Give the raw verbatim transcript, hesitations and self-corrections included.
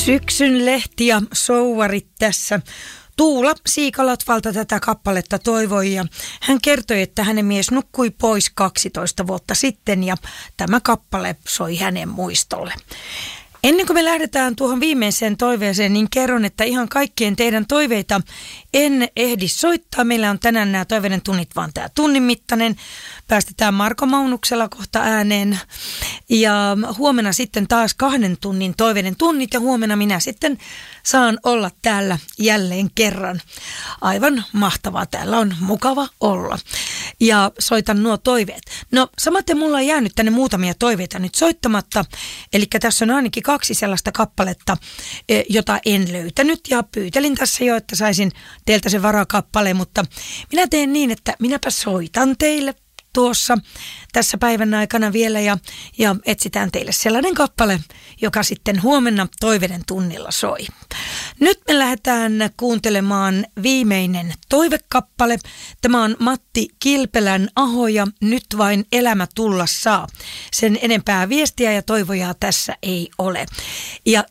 Syksyn lehti ja souvarit tässä. Tuula Siikalatvalta tätä kappaletta toivoi ja hän kertoi, että hänen mies nukkui pois kaksitoista vuotta sitten ja tämä kappale soi hänen muistolle. Ennen kuin me lähdetään tuohon viimeiseen toiveeseen, niin kerron, että ihan kaikkien teidän toiveita en ehdi soittaa. Meillä on tänään nämä toiveiden tunnit, vaan tämä tunnin mittainen. Päästetään Marko Maunuksella kohta ääneen. Ja huomenna sitten taas kahden tunnin toiveiden tunnit ja huomenna minä sitten saan olla täällä jälleen kerran. Aivan mahtavaa, täällä on mukava olla. Ja soitan nuo toiveet. No samaten mulla on jäänyt tänne muutamia toiveita nyt soittamatta. Eli tässä on ainakin kaksi sellaista kappaletta, jota en löytänyt ja pyytelin tässä jo, että saisin teiltä sen varakappaleen, mutta minä teen niin, että minäpä soitan teille tuossa tässä päivän aikana vielä ja, ja etsitään teille sellainen kappale, joka sitten huomenna toiveiden tunnilla soi. Nyt me lähdetään kuuntelemaan viimeinen toivekappale. Tämä on Matti Kilpelän Aho ja Nyt vain elämä tulla saa. Sen enempää viestiä ja toivojaa tässä ei ole. Ja